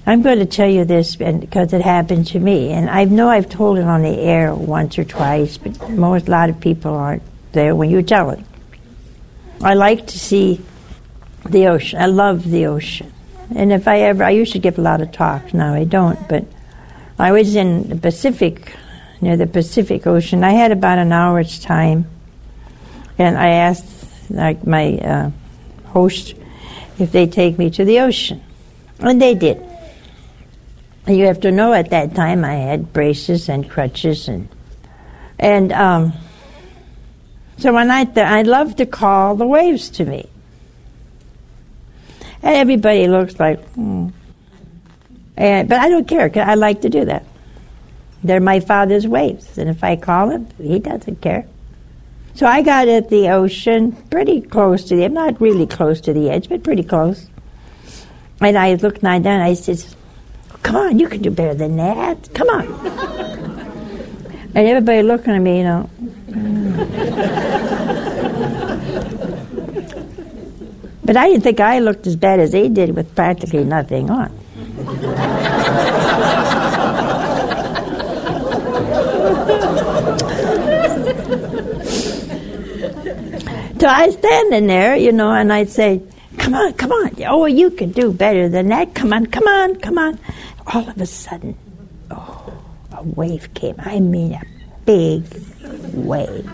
I'm going to tell you this because it happened to me, and I know I've told it on the air once or twice, but a lot of people aren't there when you tell it. I like to see the ocean. I love the ocean. And if I used to give a lot of talks, now I don't, but I was in the Pacific, near the Pacific Ocean. I had about an hour's time, and I asked my host if they'd take me to the ocean, and they did. And you have to know at that time I had braces and crutches, and so when I love to call the waves to me. And everybody looks like, but I don't care, because I like to do that. They're my father's waves, and if I call him, he doesn't care. So I got at the ocean pretty close to I'm not really close to the edge, but pretty close. And I looked down, and I said, come on, you can do better than that. Come on. And everybody looking at me, But I didn't think I looked as bad as they did with practically nothing on. So I was standing there, and I'd say, come on. Oh, you can do better than that. Come on. All of a sudden, a wave came. I mean, a big wave.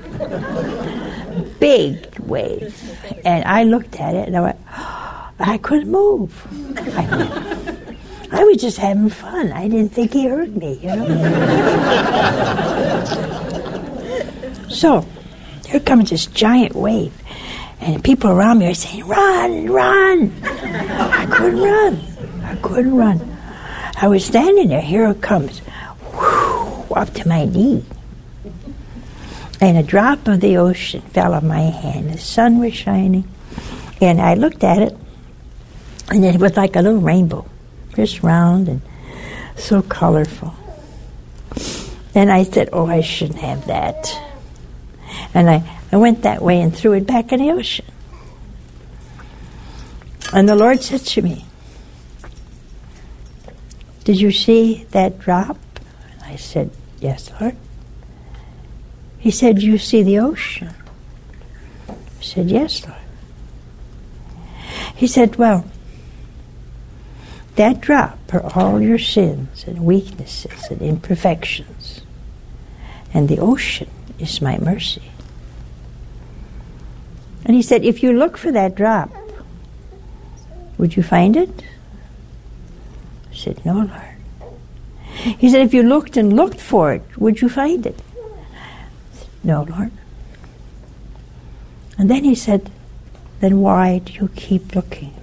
Big wave. And I looked at it and I went, I couldn't move. I was just having fun. I didn't think he heard me, So, here comes this giant wave. And people around me are saying, run! I couldn't run. I was standing there. Here it comes. Whew, up to my knee. And a drop of the ocean fell on my hand. The sun was shining. And I looked at it, and it was like a little rainbow, just round and so colorful. And I said, I shouldn't have that. And I went that way and threw it back in the ocean. And the Lord said to me, did you see that drop? And I said, yes, Lord. He said, you see the ocean? I said, yes, Lord. He said, well, that drop are all your sins and weaknesses and imperfections. And the ocean is my mercy. And he said, if you look for that drop, would you find it? I said, no, Lord. He said, if you looked and looked for it, would you find it? I said, no, Lord. And then he said, then why do you keep looking?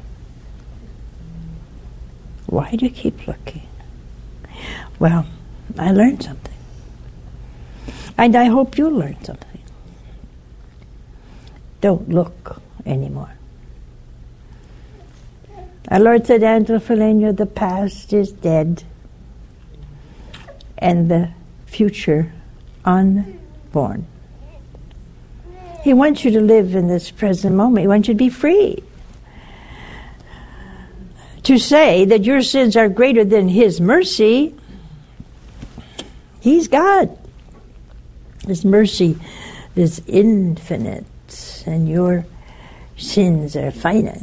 Why do you keep looking? Well, I learned something. And I hope you'll learn something. Don't look anymore. Our Lord said, Angela Foligno, the past is dead and the future unborn. He wants you to live in this present moment. He wants you to be free. To say that your sins are greater than His mercy, He's God. His mercy is infinite, and your sins are finite.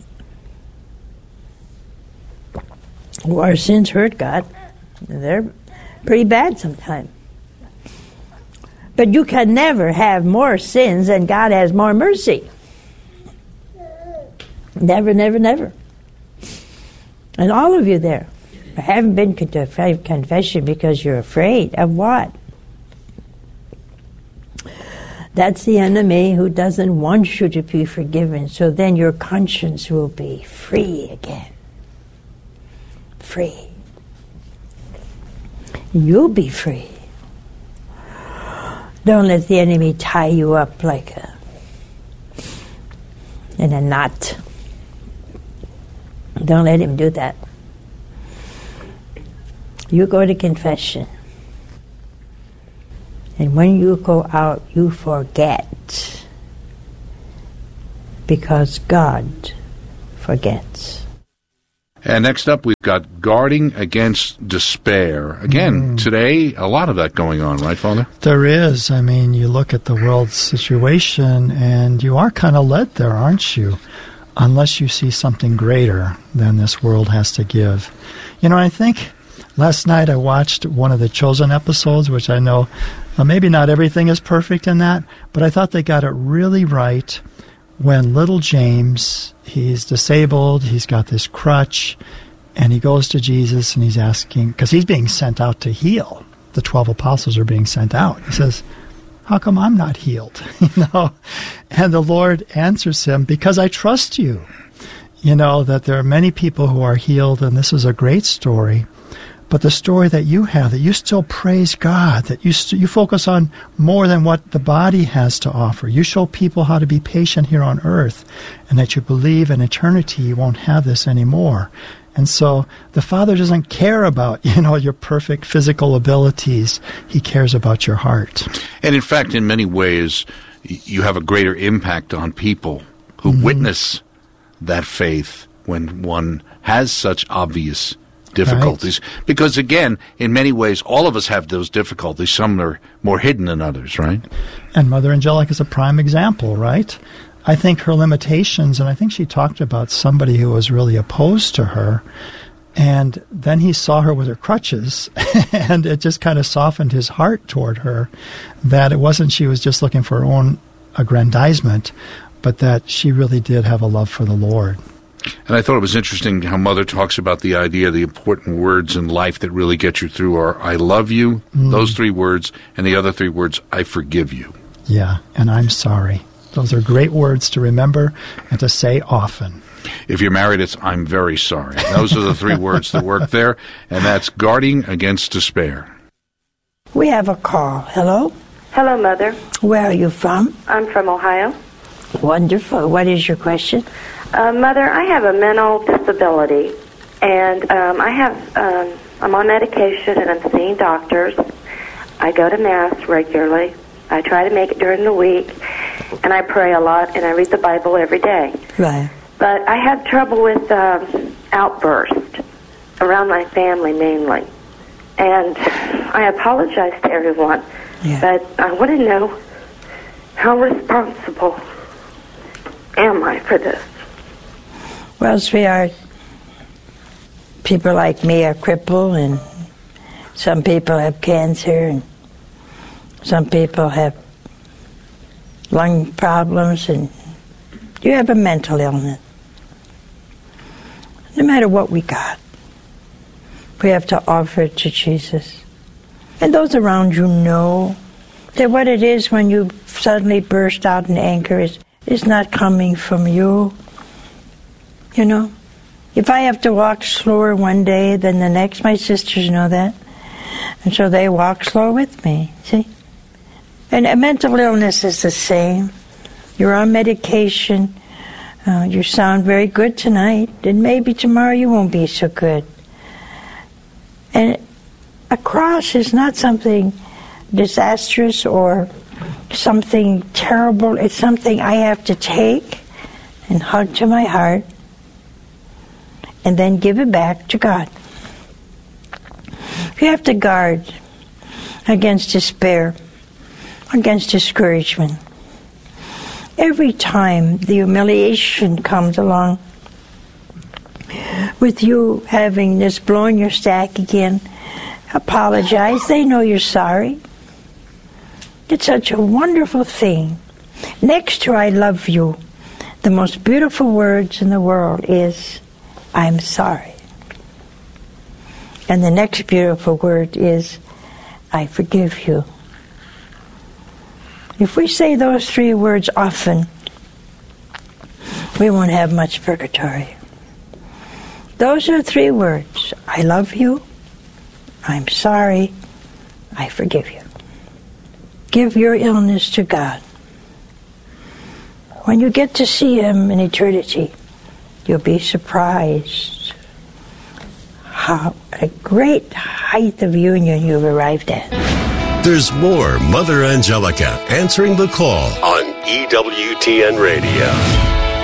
Well, our sins hurt God. They're pretty bad sometimes. But you can never have more sins than God has more mercy. Never, never, never. And all of you there haven't been to confession because you're afraid of what? That's the enemy who doesn't want you to be forgiven, so then your conscience will be free again. Free. You'll be free. Don't let the enemy tie you up like in a knot. Don't let him do that. You go to confession. And when you go out, you forget. Because God forgets. And next up, we've got guarding against despair. Again, today, a lot of that going on, right, Father? There is. I mean, you look at the world situation, and you are kind of led there, aren't you? Unless you see something greater than this world has to give. You know, I think last night I watched one of the Chosen episodes, which I know maybe not everything is perfect in that, but I thought they got it really right when little James, he's disabled, he's got this crutch, and he goes to Jesus and he's asking, because he's being sent out to heal. The 12 apostles are being sent out. He says, how come I'm not healed? And the Lord answers him, because I trust you. That there are many people who are healed, and this is a great story. But the story that you have, that you still praise God, that you focus on more than what the body has to offer. You show people how to be patient here on earth, and that you believe in eternity you won't have this anymore. And so the Father doesn't care about, your perfect physical abilities. He cares about your heart. And in fact, in many ways, you have a greater impact on people who witness that faith when one has such obvious difficulties. Right. Because again, in many ways, all of us have those difficulties. Some are more hidden than others, right? And Mother Angelica is a prime example, right? I think her limitations, and I think she talked about somebody who was really opposed to her, and then he saw her with her crutches, and it just kind of softened his heart toward her, that it wasn't she was just looking for her own aggrandizement, but that she really did have a love for the Lord. And I thought it was interesting how Mother talks about the idea, the important words in life that really get you through are, I love you, those 3 words, and the other 3 words, I forgive you. Yeah, and I'm sorry. Those are great words to remember and to say often. If you're married, it's I'm very sorry. Those are the 3 words that work there, and that's guarding against despair. We have a call. Hello? Hello, Mother. Where are you from? I'm from Ohio. Wonderful. What is your question? Mother, I have a mental disability, and I'm on medication, and I'm seeing doctors. I go to Mass regularly. I try to make it during the week, and I pray a lot, and I read the Bible every day. Right. But I have trouble with outbursts around my family mainly. And I apologize to everyone, but I want to know how responsible am I for this? Well, sweetheart, people like me are crippled, and some people have cancer, and some people have lung problems, and you have a mental illness. No matter what we got, we have to offer it to Jesus. And those around you know that what it is when you suddenly burst out in anger is not coming from you. If I have to walk slower one day than the next, my sisters know that. And so they walk slow with me, see? And a mental illness is the same. You're on medication. You sound very good tonight, and maybe tomorrow you won't be so good. And a cross is not something disastrous or something terrible. It's something I have to take and hug to my heart and then give it back to God. You have to guard against despair, against discouragement. Every time the humiliation comes along, with you having this blowing your stack again, apologize. They know you're sorry. It's such a wonderful thing. Next to I love you, the most beautiful words in the world is, I'm sorry. And the next beautiful word is, I forgive you. If we say those 3 words often, we won't have much purgatory. Those are 3 words. I love you, I'm sorry, I forgive you. Give your illness to God. When you get to see Him in eternity, you'll be surprised how a great height of union you've arrived at. There's more Mother Angelica answering the call on EWTN Radio.